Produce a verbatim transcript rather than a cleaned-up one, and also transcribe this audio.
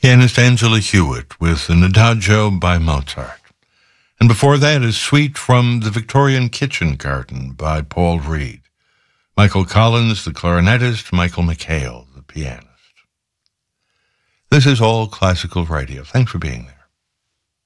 pianist Angela Hewitt with an Adagio by Mozart. And before that, a suite from the Victorian Kitchen Garden by Paul Reed. Michael Collins, the clarinetist, Michael McHale, the pianist. This is All Classical Radio. Thanks for being there.